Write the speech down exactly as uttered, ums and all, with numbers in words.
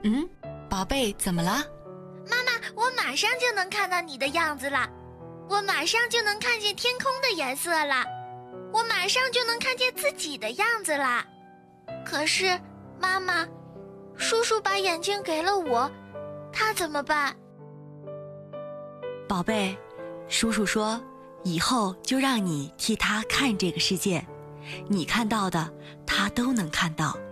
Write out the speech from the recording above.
嗯，宝贝，怎么了？ 妈妈，我马上就能看到你的样子了，我马上就能看见天空的颜色了，我马上就能看见自己的样子了。可是，妈妈，叔叔把眼睛给了我，他怎么办？ 宝贝，叔叔说，以后就让你替他看这个世界，你看到的，他都能看到。